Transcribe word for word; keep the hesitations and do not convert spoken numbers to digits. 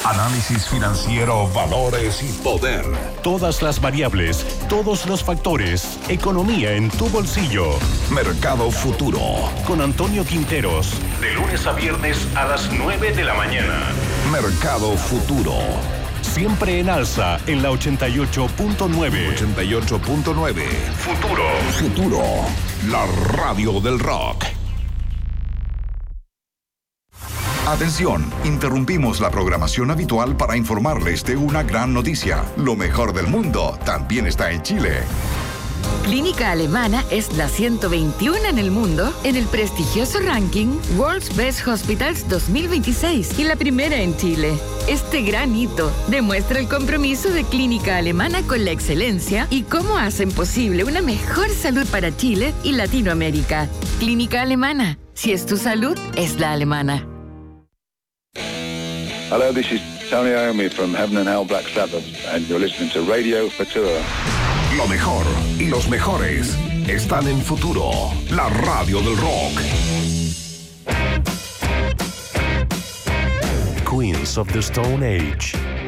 Análisis financiero, valores y poder. Todas las variables, todos los factores. Economía en tu bolsillo. Mercado Futuro. Con Antonio Quinteros. De lunes a viernes a las nueve de la mañana. Mercado Futuro. Siempre en alza en la ochenta y ocho punto nueve. ochenta y ocho punto nueve. Futuro. Futuro. La radio del rock. Atención, interrumpimos la programación habitual para informarles de una gran noticia. Lo mejor del mundo también está en Chile. Clínica Alemana es la ciento veintiuno en el mundo en el prestigioso ranking World's Best Hospitals dos mil veintiséis y la primera en Chile. Este gran hito demuestra el compromiso de Clínica Alemana con la excelencia y cómo hacen posible una mejor salud para Chile y Latinoamérica. Clínica Alemana. Si es tu salud, es la alemana. Hello, this is Tony Iommi from Heaven and Hell Black Sabbath, and you're listening to Radio Futura. Lo mejor y los mejores están en Futuro, la radio del rock. Queens of the Stone Age.